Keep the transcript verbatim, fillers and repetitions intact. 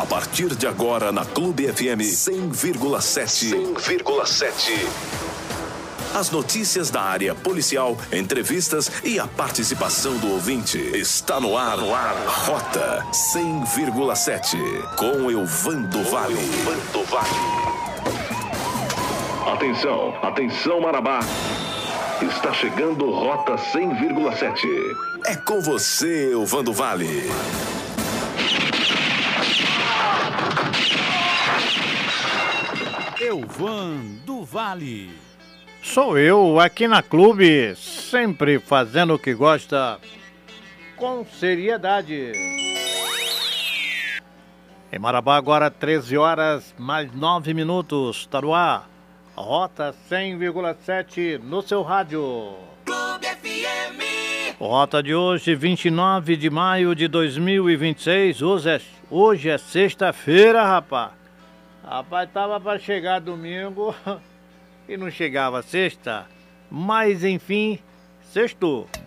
A partir de agora na Clube F M cem vírgula sete. cem vírgula sete. As notícias da área policial, entrevistas e a participação do ouvinte. Está no ar, no ar. Rota cem vírgula sete. Com Elvando Vale. Elvando Vale. Atenção, atenção Marabá. Está chegando Rota cem vírgula sete. É com você, Elvando Vale. Elvando Vale. Sou eu, aqui na Clube, sempre fazendo o que gosta, com seriedade. Em Marabá, agora treze horas, mais nove minutos, está no ar. Rota cem vírgula sete no seu rádio. Clube F M. Rota de hoje, vinte e nove de maio de dois mil e vinte e seis. Hoje é, hoje é sexta-feira, rapaz. Rapaz, tava para chegar domingo e não chegava sexta. Mas, enfim, sextou.